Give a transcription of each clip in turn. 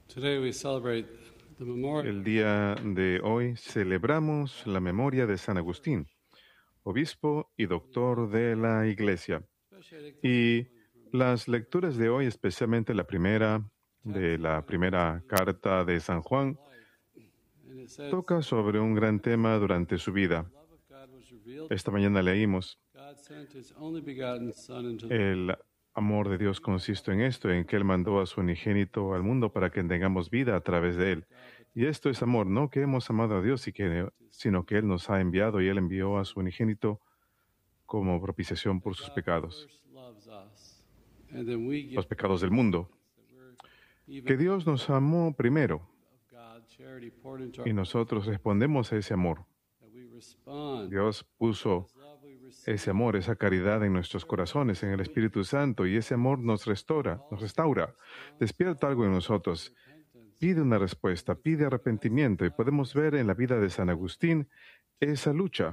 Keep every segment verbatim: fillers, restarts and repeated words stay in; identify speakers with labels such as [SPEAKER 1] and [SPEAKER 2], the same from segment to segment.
[SPEAKER 1] Today we celebrate the memorial
[SPEAKER 2] El día de hoy celebramos la memoria de San Agustín, obispo y doctor de la Iglesia. Y las lecturas de hoy, especialmente la primera de la primera carta de San Juan,
[SPEAKER 1] and it says,
[SPEAKER 2] toca sobre un gran tema durante su vida.
[SPEAKER 1] "The love of God was revealed.
[SPEAKER 2] Esta mañana leímos,
[SPEAKER 1] God sent His only begotten Son into the
[SPEAKER 2] el amor de Dios consiste en esto, en que Él mandó a su unigénito al mundo para que tengamos vida a través de Él. Y esto es amor, no que hemos amado a Dios, y que, sino que Él nos ha enviado y Él envió a su unigénito como propiciación por sus
[SPEAKER 1] God
[SPEAKER 2] pecados,
[SPEAKER 1] first loves us, and then we give
[SPEAKER 2] los pecados del mundo.
[SPEAKER 1] that we're even
[SPEAKER 2] Que Dios nos amó primero
[SPEAKER 1] of God, charity poured into
[SPEAKER 2] y
[SPEAKER 1] our
[SPEAKER 2] nosotros respondemos a ese amor.
[SPEAKER 1] that we respond.
[SPEAKER 2] Dios puso
[SPEAKER 1] His love we receive.
[SPEAKER 2] ese amor, esa caridad en nuestros corazones, en el Espíritu Santo, y ese amor nos restaura, nos restaura, despierta algo en nosotros, pide una respuesta, pide arrepentimiento, y podemos ver en la vida de San Agustín esa lucha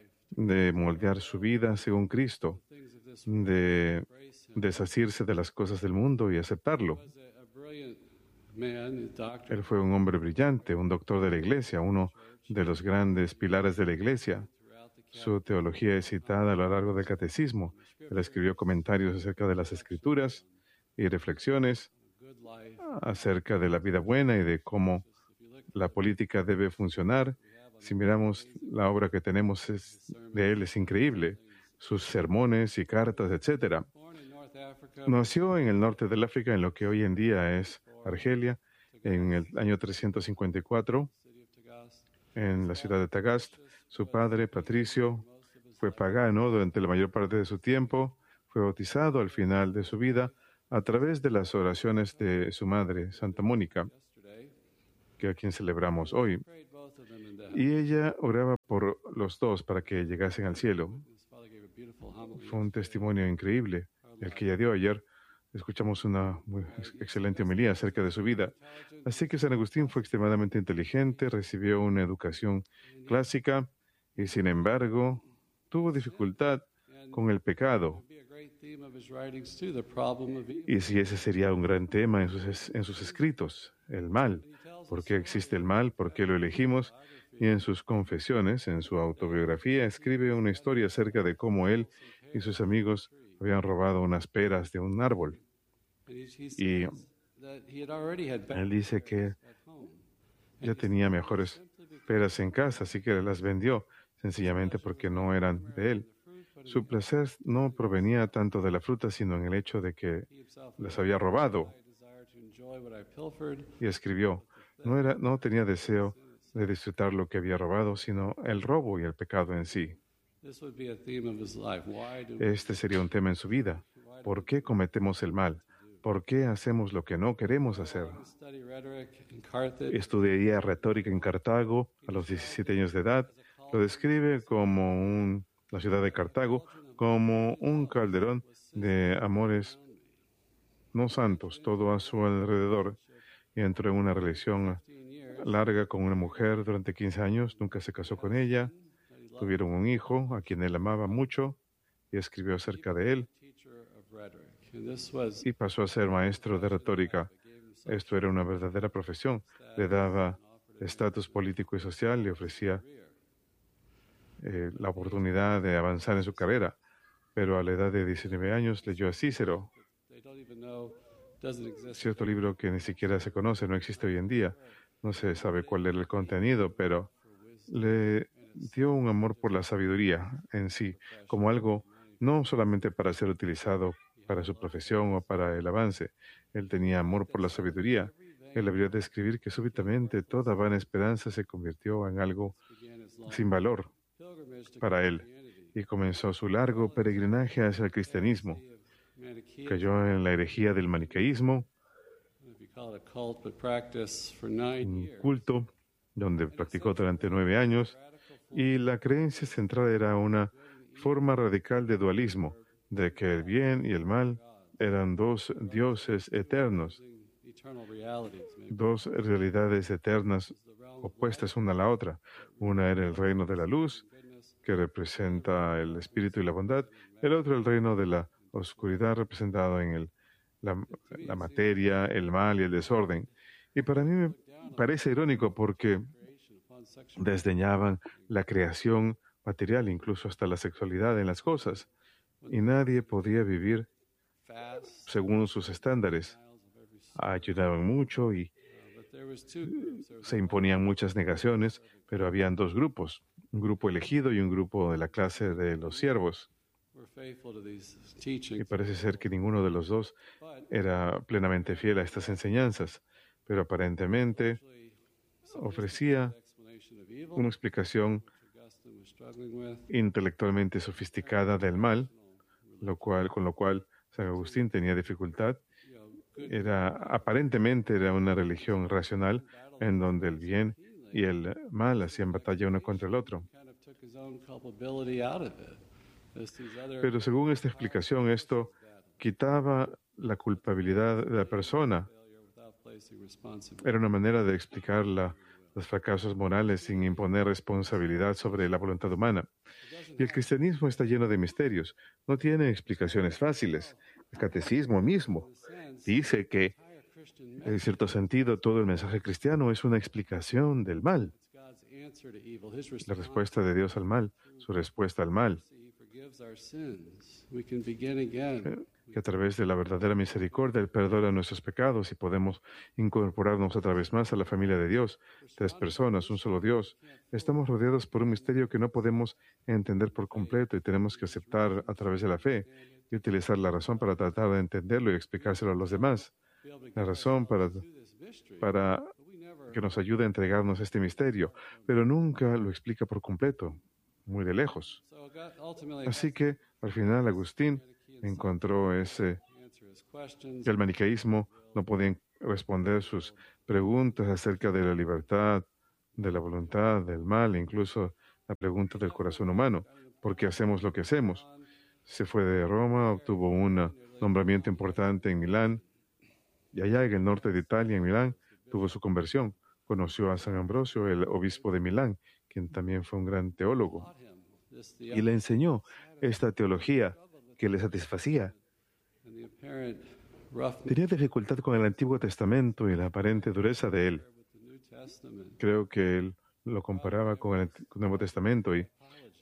[SPEAKER 2] de moldear su vida según Cristo,
[SPEAKER 1] Things of this world
[SPEAKER 2] de
[SPEAKER 1] embrace Him.
[SPEAKER 2] desasirse de las cosas del mundo y aceptarlo.
[SPEAKER 1] He was a, a brilliant man, a doctor
[SPEAKER 2] Él fue un hombre brillante, un doctor de la Iglesia, uno de los grandes pilares de la Iglesia.
[SPEAKER 1] throughout the
[SPEAKER 2] Su teología es citada a lo largo del catecismo. Él escribió comentarios acerca de las Escrituras y reflexiones
[SPEAKER 1] good life.
[SPEAKER 2] acerca de la vida buena y de cómo la política debe funcionar. Si miramos la obra que tenemos es- de él, es increíble. Sus sermones y cartas, etcétera.
[SPEAKER 1] Born in North Africa,
[SPEAKER 2] Nació en el norte del África, en lo que hoy en día es Argelia, en el año trescientos cincuenta y cuatro,
[SPEAKER 1] city of Tagaste.
[SPEAKER 2] en la ciudad de Tagaste. Su padre, Patricio, fue pagano durante la mayor parte de su tiempo. Fue bautizado al final de su vida a través de las oraciones de su madre, Santa Mónica,
[SPEAKER 1] Yesterday,
[SPEAKER 2] que a quien celebramos hoy.
[SPEAKER 1] prayed both of them into heaven.
[SPEAKER 2] Y ella oraba por los dos para que llegasen al cielo.
[SPEAKER 1] His father gave a beautiful homily.
[SPEAKER 2] Fue un testimonio increíble el que ella dio ayer. Escuchamos una muy ex- excelente homilía acerca de su vida. Así que San Agustín fue extremadamente inteligente, recibió una educación clásica y, sin embargo, tuvo dificultad con el pecado.
[SPEAKER 1] Would be a great theme of his writings too, the problem of evil.
[SPEAKER 2] Y si ese sería un gran tema en sus, es- en sus escritos, el mal. ¿Por qué existe el mal? ¿Por qué lo elegimos? Y en sus confesiones, en su autobiografía, escribe una historia acerca de cómo él y sus amigos habían robado unas peras de un árbol.
[SPEAKER 1] And he, he
[SPEAKER 2] Y
[SPEAKER 1] says that he had already had
[SPEAKER 2] él dice que
[SPEAKER 1] at home.
[SPEAKER 2] ya tenía mejores peras en casa, así que las vendió, sencillamente porque no eran de él. Su placer no provenía tanto de la fruta, sino en el hecho de que
[SPEAKER 1] He himself
[SPEAKER 2] las había robado.
[SPEAKER 1] I desire to enjoy what I pilfered.
[SPEAKER 2] Y escribió, no, era, no tenía deseo de disfrutar lo que había robado, sino el robo y el pecado en sí.
[SPEAKER 1] This would be a theme of his life. Why do
[SPEAKER 2] Este sería un tema en su vida. ¿Por qué cometemos el mal? ¿Por qué hacemos lo que no queremos hacer?
[SPEAKER 1] we study rhetoric in Carthage?
[SPEAKER 2] Estudiaría retórica en Cartago a los diecisiete años de edad. Lo describe como un, la ciudad de Cartago como un calderón de amores no santos, todo a su alrededor. Y entró en una relación larga con una mujer durante quince años. Nunca se casó con ella. Tuvieron un hijo a quien él amaba mucho y escribió acerca de él.
[SPEAKER 1] Teacher of rhetoric. And this was
[SPEAKER 2] Y pasó a ser maestro de retórica. Esto era una verdadera profesión. Le daba estatus político y social, le ofrecía eh, la oportunidad de avanzar en su carrera. Pero a la edad de diecinueve años leyó a Cícero,
[SPEAKER 1] they don't even know doesn't exist.
[SPEAKER 2] cierto libro que ni siquiera se conoce, no existe hoy en día. No se sabe cuál era el contenido, pero le dio un amor por la sabiduría en sí, como algo no solamente para ser utilizado para su profesión o para el avance. Él tenía amor por la sabiduría. Él habría de escribir que súbitamente toda vana esperanza se convirtió en algo
[SPEAKER 1] Began his long
[SPEAKER 2] sin valor
[SPEAKER 1] pilgrimage to
[SPEAKER 2] para él
[SPEAKER 1] Christianity.
[SPEAKER 2] y comenzó su largo peregrinaje hacia el cristianismo.
[SPEAKER 1] Manichaeism,
[SPEAKER 2] Cayó en la herejía del maniqueísmo,
[SPEAKER 1] if you call it a cult, but practice for nine
[SPEAKER 2] un
[SPEAKER 1] years.
[SPEAKER 2] culto donde practicó durante nueve años, y la creencia central era una forma radical de dualismo, de que el bien y el mal eran dos dioses eternos,
[SPEAKER 1] Eternal realities. Maybe
[SPEAKER 2] dos realidades eternas opuestas una a la otra. Una era el reino de la luz, que representa el espíritu y la bondad, el otro el reino de la oscuridad, representado en el, la, la materia, el mal y el desorden. Y para mí me parece irónico porque desdeñaban la creación material, incluso hasta la sexualidad en las cosas, y nadie podía vivir según sus estándares. Ayudaban mucho y se imponían muchas negaciones, pero habían dos grupos, un grupo elegido y un grupo de la clase de los siervos. Y parece ser que ninguno de los dos era plenamente fiel a estas enseñanzas, pero aparentemente ofrecía una explicación intelectualmente sofisticada del mal, lo cual, con lo cual San Agustín tenía dificultad. Era, aparentemente era una religión racional en donde el bien y el mal hacían batalla uno contra el otro. Pero según esta explicación, esto quitaba la culpabilidad de la persona. Era una manera de explicar la, los fracasos morales sin imponer responsabilidad sobre la voluntad humana. Y el cristianismo está lleno de misterios. No tiene explicaciones fáciles. El catecismo mismo dice que, en cierto sentido, todo el mensaje cristiano es una explicación del mal. La respuesta de Dios al mal, su respuesta al mal. Que a través de la verdadera misericordia Él perdona nuestros pecados y podemos incorporarnos otra vez más a la familia de Dios. Tres personas, un solo Dios. Estamos rodeados por un misterio que no podemos entender por completo y tenemos que aceptar a través de la fe y utilizar la razón para tratar de entenderlo y explicárselo a los demás. La razón para, para que nos ayude a entregarnos este misterio, pero nunca lo explica por completo, muy de lejos. Así que, al final, Agustín encontró ese que el maniqueísmo no podía responder sus preguntas acerca de la libertad, de la voluntad, del mal, incluso la pregunta del corazón humano. ¿Por qué hacemos lo que hacemos? Se fue de Roma, obtuvo un nombramiento importante en Milán, y allá en el norte de Italia, en Milán, tuvo su conversión. Conoció a San Ambrosio, el obispo de Milán, quien también fue un gran teólogo, y le enseñó esta teología que le satisfacía. Tenía dificultad con el Antiguo Testamento y la aparente dureza de él. Creo que él lo comparaba con el Nuevo Testamento y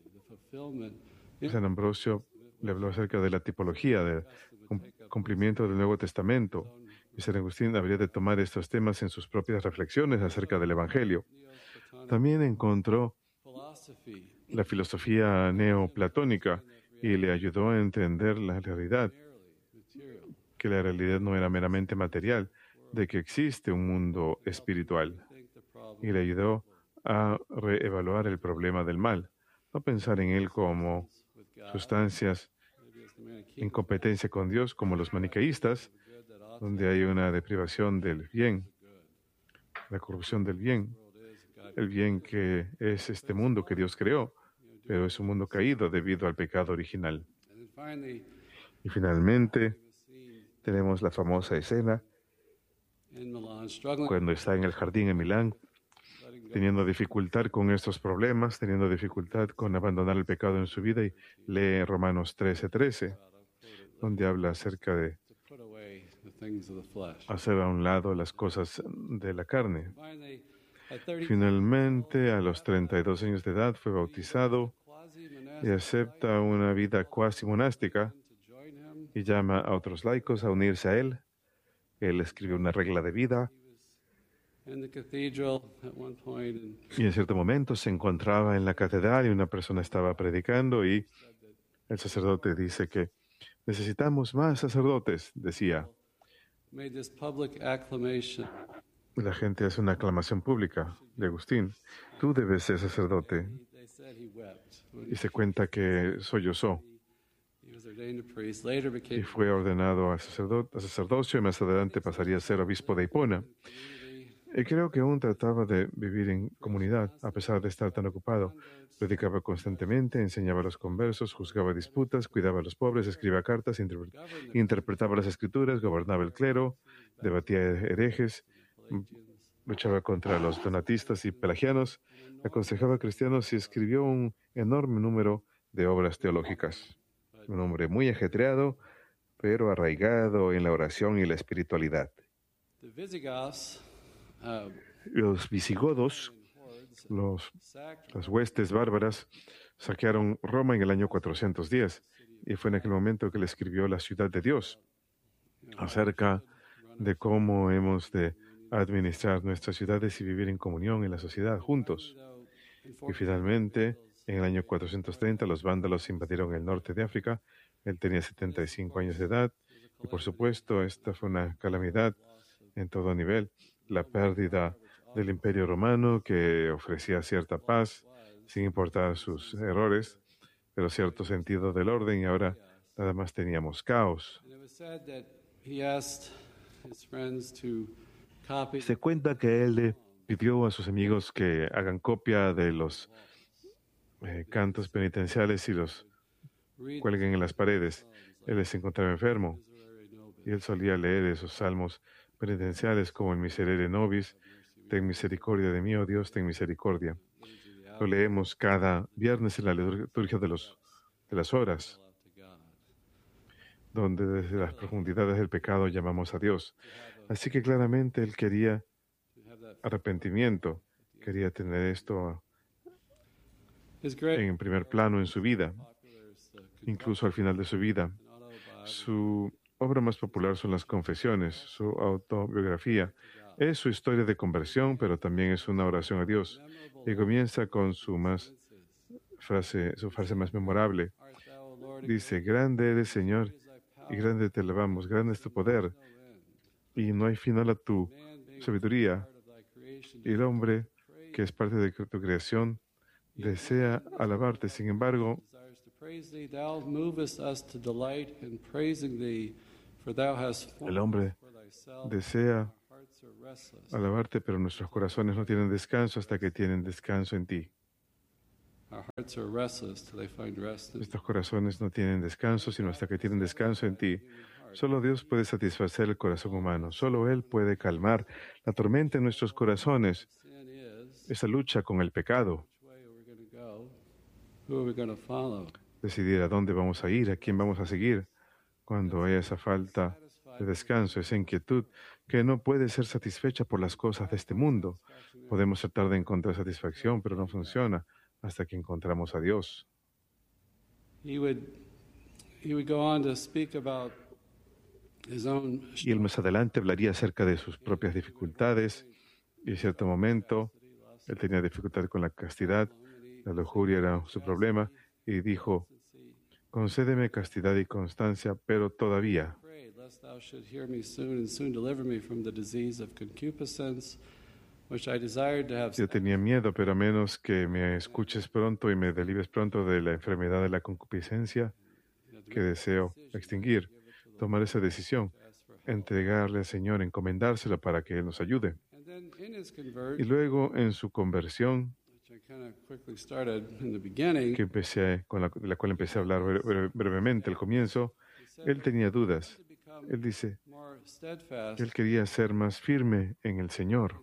[SPEAKER 2] San Ambrosio le habló acerca de la tipología, del cumplimiento del Nuevo Testamento. Y San Agustín habría de tomar estos temas en sus propias reflexiones acerca del Evangelio. También encontró la filosofía neoplatónica y le ayudó a entender la realidad, que la realidad no era meramente material, de que existe un mundo espiritual, y le ayudó a reevaluar el problema del mal, no pensar en él como sustancias en competencia con Dios, como los maniqueístas, donde hay una deprivación del bien, la corrupción del bien, el bien que es este mundo que Dios creó, pero es un mundo caído debido al pecado original. Y finalmente, tenemos la famosa escena cuando está en el jardín en Milán, teniendo dificultad con estos problemas, teniendo dificultad con abandonar el pecado en su vida, y lee Romanos trece, trece, donde habla acerca de hacer a un lado las cosas de la carne. Finalmente, a los treinta y dos años de edad, fue bautizado y acepta una vida cuasi monástica y llama a otros laicos a unirse a él. Él escribe una regla de vida y en cierto momento se encontraba en la catedral y una persona estaba predicando y el sacerdote dice que necesitamos más sacerdotes, decía. La gente hace una aclamación pública de Agustín. Tú debes ser sacerdote. Y se cuenta que sollozó. Y fue ordenado a, sacerdot a sacerdocio y más adelante pasaría a ser obispo de Hipona. Y creo que aún trataba de vivir en comunidad, a pesar de estar tan ocupado. Predicaba constantemente, enseñaba a los conversos, juzgaba disputas, cuidaba a los pobres, escribía cartas, interpre interpretaba las escrituras, gobernaba el clero, debatía herejes, luchaba contra los donatistas y pelagianos, aconsejaba a cristianos y escribió un enorme número de obras teológicas. Un hombre muy ajetreado, pero arraigado en la oración y la espiritualidad.
[SPEAKER 1] uh,
[SPEAKER 2] Los visigodos, los, las huestes bárbaras, saquearon Roma en el año cuatrocientos diez y fue en aquel momento que le escribió La ciudad de Dios acerca de cómo hemos de administrar nuestras ciudades y vivir en comunión en la sociedad juntos. Y finalmente, en el año cuatrocientos treinta, los vándalos invadieron el norte de África. Él tenía setenta y cinco años de edad y, por supuesto, esta fue una calamidad en todo nivel. La pérdida del Imperio Romano, que ofrecía cierta paz, sin importar sus errores, pero cierto sentido del orden, y ahora nada más teníamos caos. Se cuenta que él le pidió a sus amigos que hagan copia de los eh, cantos penitenciales y los cuelguen en las paredes. Él se encontraba enfermo y él solía leer esos salmos penitenciales como el Miserere Nobis, ten misericordia de mí, oh Dios, ten misericordia. Lo leemos cada viernes en la liturgia de, los, de las horas, donde desde las profundidades del pecado llamamos a Dios. Así que claramente él quería arrepentimiento, quería tener esto en primer plano en su vida, incluso al final de su vida. Su obra más popular son las confesiones, su autobiografía. Es su historia de conversión, pero también es una oración a Dios. Y comienza con su, más frase, su frase más memorable. Dice, grande eres, Señor, y grande te alabamos, grande es tu poder, y no hay final a tu sabiduría. Y el hombre, que es parte de tu creación, desea alabarte. Sin embargo, el hombre desea alabarte, pero nuestros corazones no tienen descanso hasta que tienen descanso en ti. Nuestros corazones no tienen descanso, sino hasta que tienen descanso en ti. Solo Dios puede satisfacer el corazón humano. Solo Él puede calmar la tormenta en nuestros corazones, esa lucha con el pecado. Decidir a dónde vamos a ir, a quién vamos a seguir, cuando hay esa falta de descanso, esa inquietud que no puede ser satisfecha por las cosas de este mundo. Podemos tratar de encontrar satisfacción, pero no funciona hasta que encontramos a Dios. Y él más adelante hablaría acerca de sus propias dificultades, y en cierto momento él tenía dificultad con la castidad, la lujuria era su problema, y dijo, concédeme castidad y constancia, pero todavía. Yo tenía miedo, pero a menos que me escuches pronto y me delibres pronto de la enfermedad de la concupiscencia que deseo extinguir, tomar esa decisión, entregarle al Señor, encomendárselo para que Él nos ayude. Y luego en su conversión, que empecé, con la, de la cual empecé a hablar breve, brevemente al comienzo, él tenía dudas. Él dice que él quería ser más firme en el Señor.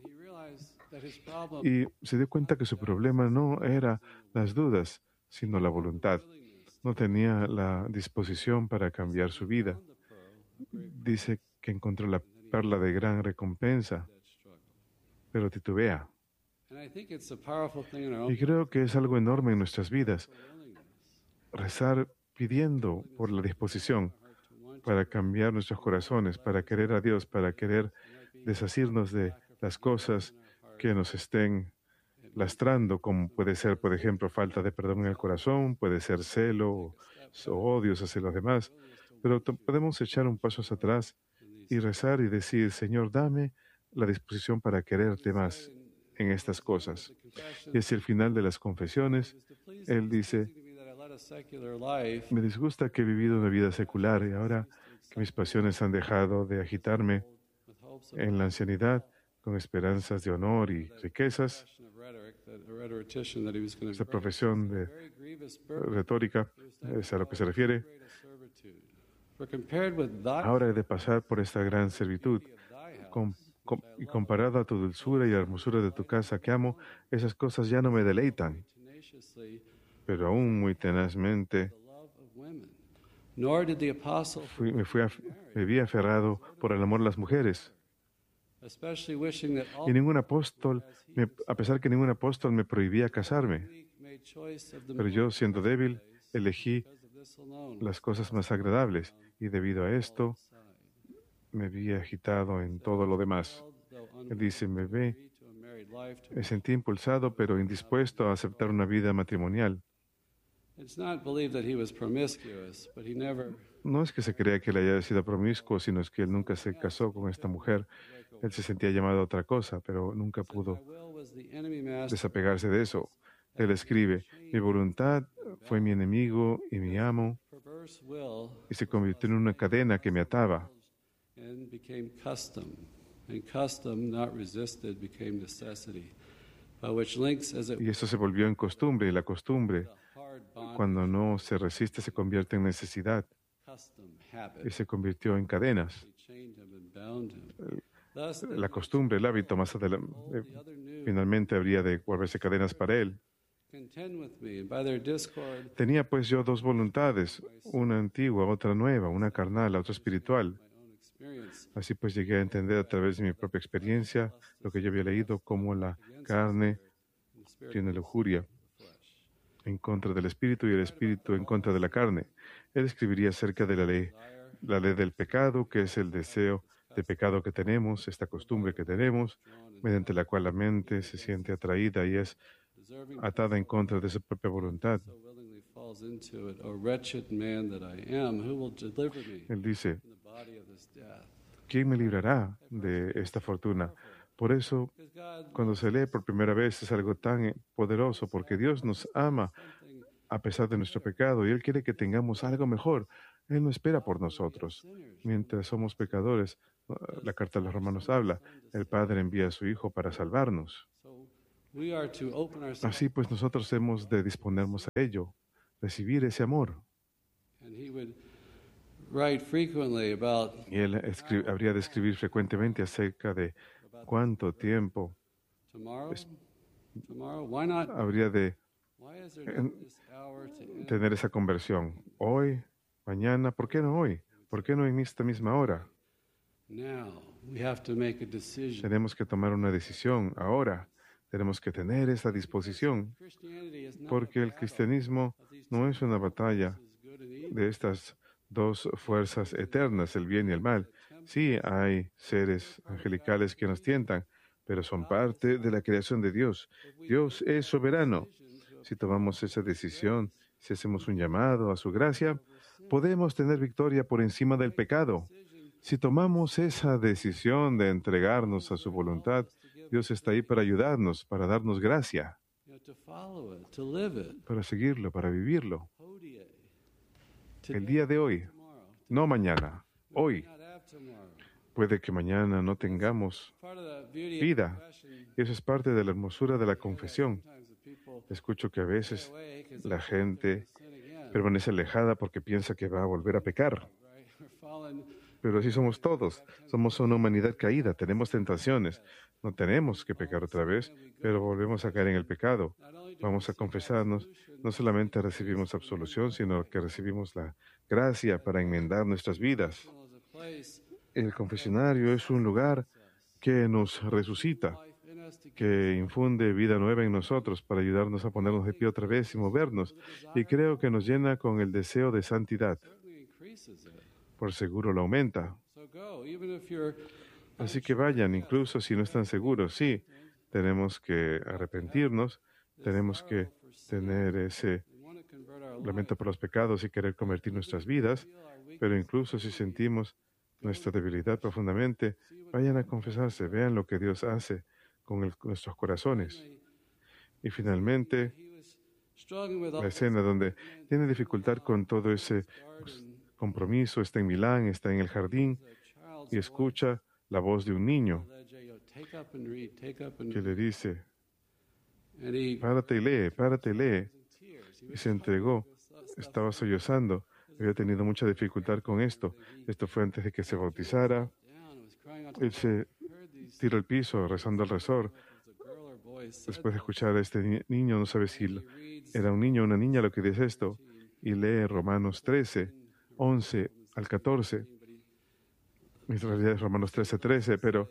[SPEAKER 2] Y se dio cuenta que su problema no era las dudas, sino la voluntad. No tenía la disposición para cambiar su vida. Dice que encontró la perla de gran recompensa, pero titubea. Y creo que es algo enorme en nuestras vidas, rezar pidiendo por la disposición para cambiar nuestros corazones, para querer a Dios, para querer deshacernos de las cosas que nos estén lastrando, como puede ser, por ejemplo, falta de perdón en el corazón, puede ser celo o, o odios hacia los demás, pero podemos echar un paso hacia atrás y rezar y decir, Señor, dame la disposición para quererte más en estas cosas. Y hacia el final de las confesiones, él dice, me disgusta que he vivido una vida secular y ahora que mis pasiones han dejado de agitarme en la ancianidad con esperanzas de honor y riquezas. Esta profesión de retórica es a lo que se refiere. Ahora he de pasar por esta gran servitud. Con, con, y comparado a tu dulzura y la hermosura de tu casa que amo, esas cosas ya no me deleitan. Pero aún muy tenazmente fui, me, fui af, me vi aferrado por el amor a las mujeres.
[SPEAKER 1] especially wishing that all
[SPEAKER 2] Y ningún apóstol, me- a pesar que ningún apóstol me prohibía casarme.
[SPEAKER 1] weak made choice of the
[SPEAKER 2] Pero yo, siendo débil,
[SPEAKER 1] ways
[SPEAKER 2] elegí
[SPEAKER 1] because of this alone.
[SPEAKER 2] las cosas más agradables y debido a esto
[SPEAKER 1] Side.
[SPEAKER 2] me vi agitado en todo lo demás.
[SPEAKER 1] Though
[SPEAKER 2] Él dice, me ve,
[SPEAKER 1] unwilling to a married life to
[SPEAKER 2] me sentí impulsado pero indispuesto a aceptar una vida matrimonial.
[SPEAKER 1] It's not believed that he was promiscuous, but he never
[SPEAKER 2] No es que se crea que él haya sido promiscuo, sino es que él nunca se casó con esta mujer. Él se sentía llamado a otra cosa, pero nunca
[SPEAKER 1] said,
[SPEAKER 2] pudo
[SPEAKER 1] "My will was the enemy master."
[SPEAKER 2] desapegarse de eso. Él escribe, mi voluntad fue mi enemigo y mi amo,
[SPEAKER 1] Perverse will
[SPEAKER 2] y se convirtió en una cadena que me ataba.
[SPEAKER 1] and became custom, and custom not resisted became necessity, by which links as it
[SPEAKER 2] Y eso se volvió en costumbre, y la costumbre,
[SPEAKER 1] a hard bond
[SPEAKER 2] cuando no se resiste, se convierte en necesidad,
[SPEAKER 1] custom habit.
[SPEAKER 2] y se convirtió en cadenas.
[SPEAKER 1] He chained him and bound him. Thus, that
[SPEAKER 2] La costumbre, el hábito, más adelante,
[SPEAKER 1] all the other knew,
[SPEAKER 2] finalmente habría de volverse cadenas para él.
[SPEAKER 1] contend with me, and by their discord,
[SPEAKER 2] Tenía pues yo dos voluntades, una antigua, otra nueva, una carnal, la otra espiritual.
[SPEAKER 1] my own experience,
[SPEAKER 2] Así pues llegué a entender a través de mi propia experiencia lo que yo había leído, como la carne
[SPEAKER 1] and the spirit
[SPEAKER 2] tiene lujuria
[SPEAKER 1] of the flesh.
[SPEAKER 2] en contra del espíritu y el espíritu en contra de la carne. Él escribiría acerca de la ley,
[SPEAKER 1] Desire,
[SPEAKER 2] la ley del pecado, que es el deseo de pecado que tenemos, esta costumbre que tenemos,
[SPEAKER 1] drawn and
[SPEAKER 2] mediante la cual la mente se siente atraída y es
[SPEAKER 1] deserving
[SPEAKER 2] atada en contra de su propia voluntad.
[SPEAKER 1] so willingly falls into it. O wretched man that I am, who will deliver me
[SPEAKER 2] Él dice,
[SPEAKER 1] from the body of this death?
[SPEAKER 2] ¿quién me librará de esta fortuna? Por eso,
[SPEAKER 1] Because God
[SPEAKER 2] cuando se lee por primera vez es algo tan poderoso, porque Dios nos ama
[SPEAKER 1] something
[SPEAKER 2] a pesar de nuestro pecado y Él quiere que tengamos algo mejor. Él no espera por nosotros.
[SPEAKER 1] sinners.
[SPEAKER 2] Mientras somos pecadores, la carta de los Romanos habla, el Padre envía a su Hijo para salvarnos.
[SPEAKER 1] So we are to open ourselves,
[SPEAKER 2] Así pues nosotros hemos de disponernos a ello, recibir ese amor.
[SPEAKER 1] and he would write frequently about
[SPEAKER 2] Y Él escri- habría de escribir frecuentemente acerca de cuánto tiempo
[SPEAKER 1] tomorrow. Tomorrow, why not?
[SPEAKER 2] habría de
[SPEAKER 1] Why is there not this hour to end?
[SPEAKER 2] tener esa conversión. Hoy, mañana, ¿por qué no hoy? ¿Por qué no en esta misma hora?
[SPEAKER 1] Now we have to make a decision.
[SPEAKER 2] Tenemos que tomar una decisión ahora. Tenemos que tener esa disposición,
[SPEAKER 1] Christianity is not
[SPEAKER 2] porque el cristianismo no es una batalla
[SPEAKER 1] is good and evil.
[SPEAKER 2] de estas dos fuerzas eternas, el bien y el mal. Sí, hay seres angelicales que nos tientan, pero son parte de la creación de Dios. Dios es soberano. Si tomamos esa decisión, si hacemos un llamado a su gracia, podemos tener victoria por encima del pecado. Si tomamos esa decisión de entregarnos a su voluntad, Dios está ahí para ayudarnos, para darnos gracia,
[SPEAKER 1] You know, to follow it, to live it.
[SPEAKER 2] para seguirlo, para vivirlo.
[SPEAKER 1] Hodie.
[SPEAKER 2] El día de hoy,
[SPEAKER 1] Tomorrow.
[SPEAKER 2] no mañana, hoy.
[SPEAKER 1] Not have tomorrow.
[SPEAKER 2] Puede que mañana no tengamos
[SPEAKER 1] Part of the beauty of
[SPEAKER 2] vida.
[SPEAKER 1] confession,
[SPEAKER 2] Y eso es parte de la hermosura de la confesión.
[SPEAKER 1] sometimes the people
[SPEAKER 2] Escucho que a veces
[SPEAKER 1] away 'cause
[SPEAKER 2] la
[SPEAKER 1] they're
[SPEAKER 2] gente
[SPEAKER 1] sin again,
[SPEAKER 2] permanece alejada porque piensa que va a volver a pecar.
[SPEAKER 1] right? We're fallen.
[SPEAKER 2] Pero así somos todos. Somos una humanidad caída. Tenemos tentaciones. No tenemos que pecar otra vez, pero volvemos a caer en el pecado.
[SPEAKER 1] Not only do
[SPEAKER 2] Vamos a confesarnos. No solamente recibimos absolución, sino que recibimos la gracia para enmendar nuestras vidas.
[SPEAKER 1] as a place
[SPEAKER 2] El confesionario es un lugar que nos resucita,
[SPEAKER 1] life in us to
[SPEAKER 2] que infunde vida nueva en nosotros para ayudarnos a ponernos de pie otra vez y movernos. Y creo que nos llena con el deseo de santidad.
[SPEAKER 1] certainly increases it.
[SPEAKER 2] Por seguro lo aumenta.
[SPEAKER 1] So go, even if you're
[SPEAKER 2] Así que vayan, incluso si no están seguros. Sí, tenemos que arrepentirnos, tenemos que tener ese
[SPEAKER 1] we want to convert our life,
[SPEAKER 2] lamento por los pecados y querer convertir nuestras vidas,
[SPEAKER 1] feel our weakness,
[SPEAKER 2] pero incluso si sentimos nuestra debilidad profundamente, vayan a confesarse, vean lo que Dios hace con el- nuestros corazones. Y finalmente,
[SPEAKER 1] he was struggling with all
[SPEAKER 2] la escena donde tiene dificultad con todo ese
[SPEAKER 1] garden,
[SPEAKER 2] compromiso, está en Milán, está en el jardín
[SPEAKER 1] a child's
[SPEAKER 2] y escucha la voz de un niño
[SPEAKER 1] ledger, you know, take up and read, take up and
[SPEAKER 2] que le dice,
[SPEAKER 1] and he
[SPEAKER 2] párate y lee, párate y lee.
[SPEAKER 1] was in tears. He
[SPEAKER 2] Y
[SPEAKER 1] was
[SPEAKER 2] se entregó, estaba sollozando, había tenido mucha dificultad con esto. Esto fue antes de que se bautizara.
[SPEAKER 1] down and was crying out to
[SPEAKER 2] Él se
[SPEAKER 1] heard these
[SPEAKER 2] tiró al piso rezando al rezor.
[SPEAKER 1] was a girl or boy said
[SPEAKER 2] Después de escuchar a este ni- niño, no sabe si era un niño o una niña lo que dice esto, y lee Romanos trece, once al catorce. En realidad es Romanos trece, trece, pero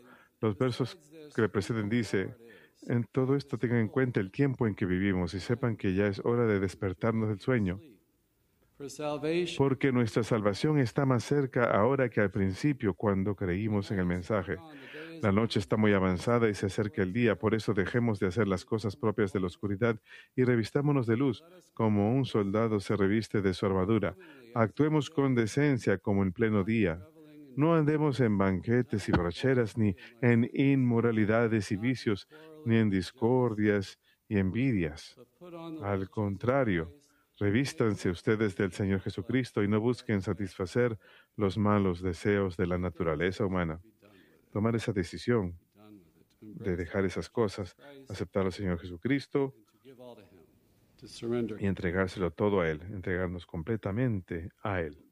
[SPEAKER 2] Los versos que le preceden dice, en todo esto tengan en cuenta el tiempo en que vivimos y sepan que ya es hora de despertarnos del sueño, porque nuestra salvación está más cerca ahora que al principio cuando creímos en el mensaje. La noche está muy avanzada y se acerca el día, por eso dejemos de hacer las cosas propias de la oscuridad y revistámonos de luz, como un soldado se reviste de su armadura. Actuemos con decencia como en pleno día. No andemos en banquetes y borracheras, ni en inmoralidades y vicios, ni en discordias y envidias. Al contrario, revístanse ustedes del Señor Jesucristo y no busquen satisfacer los malos deseos de la naturaleza humana. Tomar esa decisión de dejar esas cosas, aceptar al Señor Jesucristo y entregárselo todo a Él, entregarnos completamente a Él.